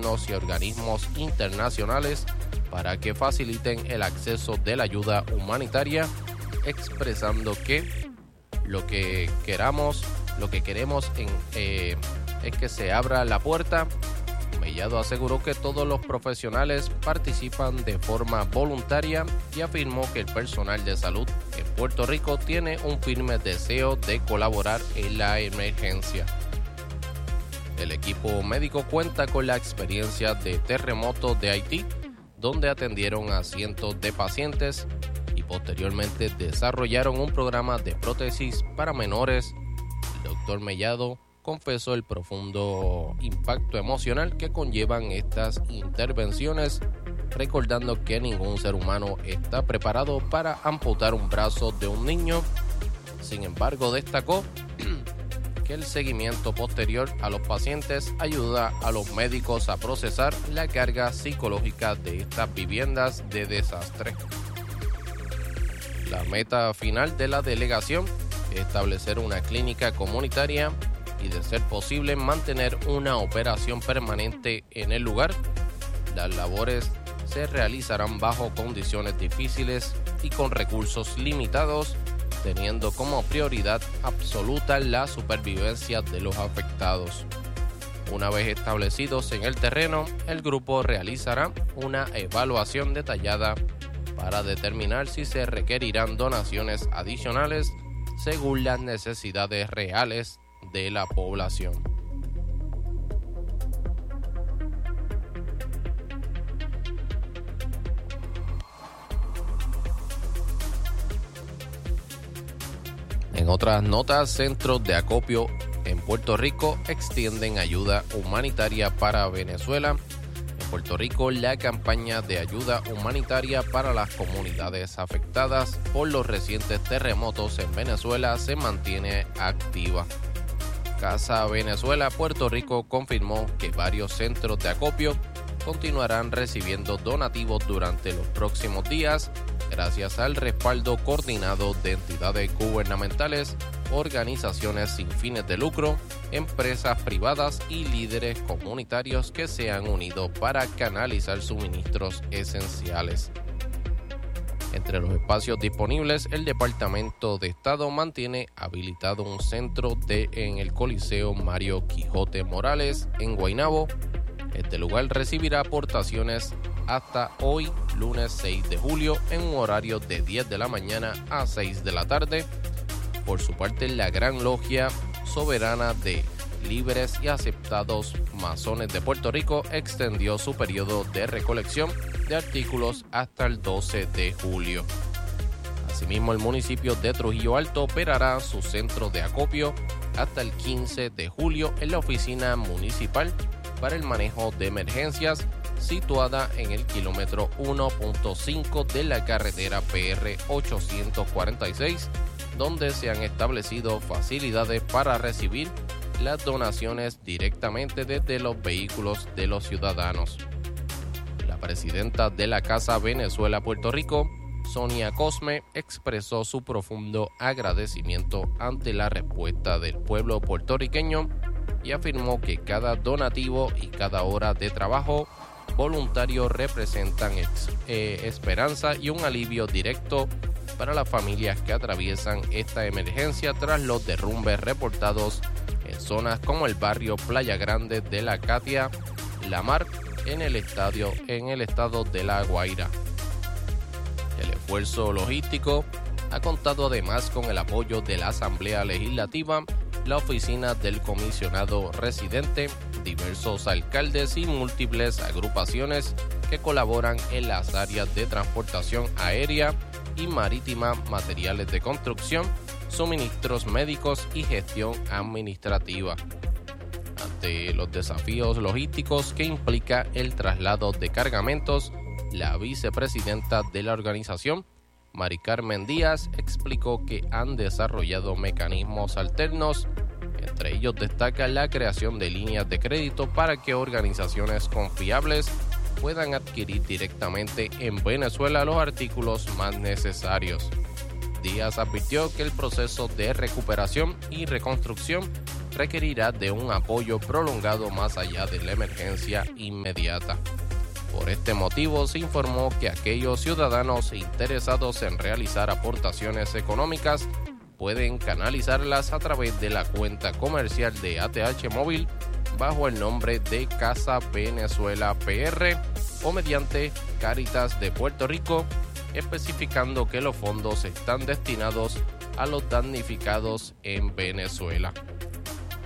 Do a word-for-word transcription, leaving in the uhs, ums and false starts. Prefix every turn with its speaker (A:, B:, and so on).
A: gobiernos y organismos internacionales para que faciliten el acceso de la ayuda humanitaria, expresando que lo que queramos, lo que queremos en, eh, es que se abra la puerta. Mellado aseguró que todos los profesionales participan de forma voluntaria y afirmó que el personal de salud en Puerto Rico tiene un firme deseo de colaborar en la emergencia. El equipo médico cuenta con la experiencia de terremoto de Haití, donde atendieron a cientos de pacientes y posteriormente desarrollaron un programa de prótesis para menores. El doctor Mellado confesó el profundo impacto emocional que conllevan estas intervenciones, recordando que ningún ser humano está preparado para amputar un brazo de un niño. Sin embargo, destacó que el seguimiento posterior a los pacientes ayuda a los médicos a procesar la carga psicológica de estas viviendas de desastre. La meta final de la delegación es establecer una clínica comunitaria y, de ser posible, mantener una operación permanente en el lugar. Las labores se realizarán bajo condiciones difíciles y con recursos limitados, teniendo como prioridad absoluta la supervivencia de los afectados. Una vez establecidos en el terreno, el grupo realizará una evaluación detallada para determinar si se requerirán donaciones adicionales según las necesidades reales de la población. En otras notas, centros de acopio en Puerto Rico extienden ayuda humanitaria para Venezuela. En Puerto Rico, la campaña de ayuda humanitaria para las comunidades afectadas por los recientes terremotos en Venezuela se mantiene activa. Casa Venezuela Puerto Rico confirmó que varios centros de acopio continuarán recibiendo donativos durante los próximos días, gracias al respaldo coordinado de entidades gubernamentales, organizaciones sin fines de lucro, empresas privadas y líderes comunitarios que se han unido para canalizar suministros esenciales. Entre los espacios disponibles, el Departamento de Estado mantiene habilitado un centro de, en el Coliseo Mario Quijote Morales, en Guaynabo. Este lugar recibirá aportaciones hasta hoy, lunes seis de julio, en un horario de diez de la mañana a seis de la tarde. Por su parte, la Gran Logia Soberana de Libres y Aceptados Masones de Puerto Rico extendió su periodo de recolección de artículos hasta el doce de julio. Asimismo, el municipio de Trujillo Alto operará su centro de acopio hasta el quince de julio en la oficina municipal para el manejo de emergencias, situada en el kilómetro uno punto cinco de la carretera P R ochocientos cuarenta y seis, donde se han establecido facilidades para recibir las donaciones directamente desde los vehículos de los ciudadanos. La presidenta de la Casa Venezuela Puerto Rico, Sonia Cosme, expresó su profundo agradecimiento ante la respuesta del pueblo puertorriqueño y afirmó que cada donativo y cada hora de trabajo voluntario representan ex, eh, esperanza y un alivio directo para las familias que atraviesan esta emergencia tras los derrumbes reportados en zonas como el barrio Playa Grande de la Catia, La Mar, en el estadio, en el estado de La Guaira. El esfuerzo logístico ha contado además con el apoyo de la Asamblea Legislativa, la oficina del comisionado residente, diversos alcaldes y múltiples agrupaciones que colaboran en las áreas de transportación aérea y marítima, materiales de construcción, suministros médicos y gestión administrativa. Ante los desafíos logísticos que implica el traslado de cargamentos, la vicepresidenta de la organización, Mari Carmen Díaz, explicó que han desarrollado mecanismos alternos. Entre ellos destaca la creación de líneas de crédito para que organizaciones confiables puedan adquirir directamente en Venezuela los artículos más necesarios. Díaz advirtió que el proceso de recuperación y reconstrucción requerirá de un apoyo prolongado más allá de la emergencia inmediata. Por este motivo, se informó que aquellos ciudadanos interesados en realizar aportaciones económicas pueden canalizarlas a través de la cuenta comercial de A T H Móvil bajo el nombre de Casa Venezuela P R o mediante Cáritas de Puerto Rico, especificando que los fondos están destinados a los damnificados en Venezuela.